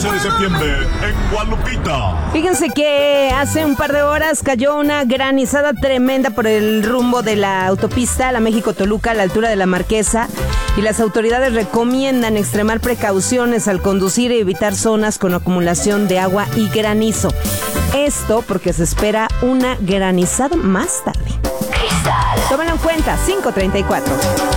14 de septiembre en Guadalupita. Fíjense que hace un par de horas cayó una granizada tremenda por el rumbo de la autopista La México-Toluca a la altura de La Marquesa, y las autoridades recomiendan extremar precauciones al conducir y evitar zonas con acumulación de agua y granizo. Esto porque se espera una granizada más tarde. Tómenlo en cuenta, 5:34.